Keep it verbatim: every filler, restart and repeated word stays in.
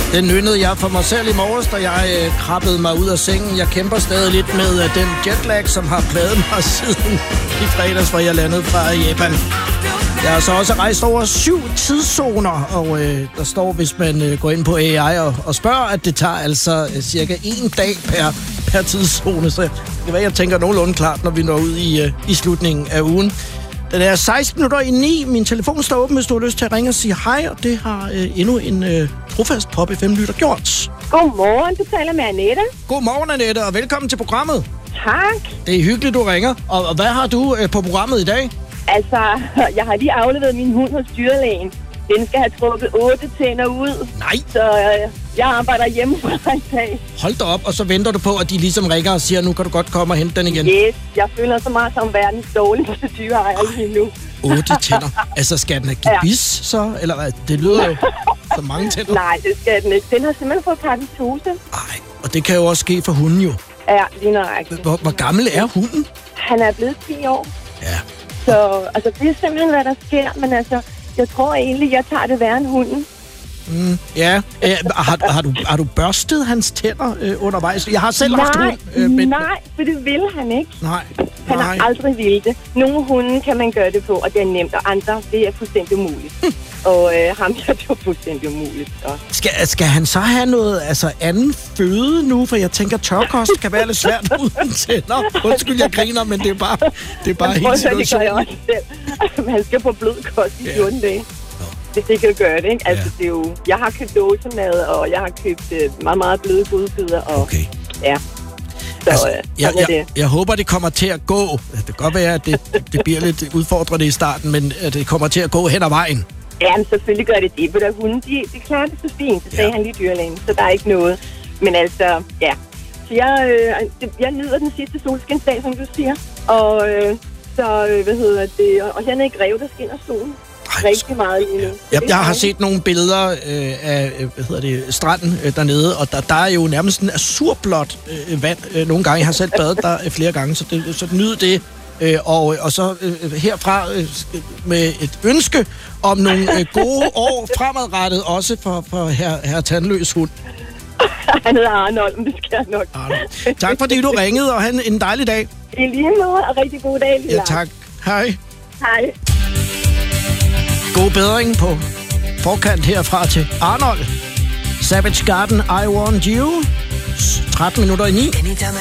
Den nynnede jeg for mig selv i morges, da jeg øh, krabbede mig ud af sengen. Jeg kæmper stadig lidt med øh, den jetlag, som har plaget mig siden i fredags, hvor jeg landede fra Japan. Jeg har så også rejst over syv tidszoner, og øh, der står, hvis man øh, går ind på A I og, og spørger, at det tager altså øh, cirka en dag per, per tidszone. Så det kan være, jeg tænker nogenlunde klart, når vi når ud i, øh, i slutningen af ugen. Den er seksten minutter i ni. Min telefon står åben, hvis du har lyst til at ringe og sige hej, og det har øh, endnu en øh, trofast Pop F M-lytter gjort. Godmorgen, du taler med Annette. Godmorgen, Annette, og velkommen til programmet. Tak. Det er hyggeligt, du ringer. Og, og hvad har du øh, på programmet i dag? Altså, jeg har lige afleveret min hund hos dyrlægen. Den skal have trukket otte tænder ud. Nej. Så øh, jeg arbejder hjemmefra i dag. Hold da op, og så venter du på, at de ligesom ringer og siger, nu kan du godt komme og hente den igen. Yes, jeg føler så meget som verdens dårligste dyreejer lige nu. Otte tænder. Altså, skal den have gebis, ja. så? Eller hvad? Det lyder jo så mange tænder. Nej, det skal den ikke. Den har simpelthen fået paradentose. Ej, og det kan jo også ske for hunden jo. Ja, lige nøjagtigt. Hvor, hvor gammel er hunden? Han er blevet ti år. Ja. Så altså, det er simpelthen, hvad der sker. Men altså, jeg tror egentlig, jeg tager det værre end hunden. Mm, ja. Æ, har, har, du, har du børstet hans tænder øh, undervejs? Jeg har selv nej, haft hund. Øh, men... Nej, for det vil han ikke. Nej. Han nej. har aldrig ville det. Nogle hunde kan man gøre det på, og det er nemt, og andre, det er fuldstændig umuligt. Hm. Og øh, ham er det jo fuldstændig umuligt. Så. Skal, skal han så have noget altså anden føde nu? For jeg tænker, tørkost kan være lidt svært uden tænder. Undskyld, jeg griner, men det er bare, det er bare helt situationen. Det gør jeg også selv. Han skal på blød kost i fjorten ja. dage. Hvis det kan gøre det, ikke? Altså, ja. det er jo... Jeg har købt dåsemad, og jeg har købt øh, meget, meget bløde godbidder, og... Okay. Ja. Så, altså, øh, jeg, jeg, det. jeg håber, det kommer til at gå. Det kan godt være, at det, det bliver lidt udfordrende i starten, men at det kommer til at gå hen ad vejen. Ja, men selvfølgelig gør det det. For der hunden, de, de klarer det så fint, så sagde ja. han lige dyrlægen, så der er ikke noget. Men altså, ja. Så jeg, øh, jeg nyder den sidste solskinsdag, som du siger. Og øh, så, øh, hvad hedder det... Og hernede i Greve, der skinner solen. Ej, rigtig meget lige nu. Jeg, jeg har set nogle billeder øh, af hvad hedder det, stranden øh, dernede, og der, der er jo nærmest en azurblåt øh, vand. Øh, nogle gange, jeg har selv badet der øh, flere gange, så, det, så nyd det. Øh, og, og så øh, herfra øh, med et ønske om nogle øh, gode år fremadrettet, også for, for her, her tandløs hund. Han hedder Arnold, men det skal jeg nok. Arnold. Tak fordi du ringede, og have en, en dejlig dag. I lige måde, og rigtig god dag. Ja, tak. Hej. Hej. God bedring på forkant herfra til Arnold. Savage Garden, I Want You. tretten minutter i ni.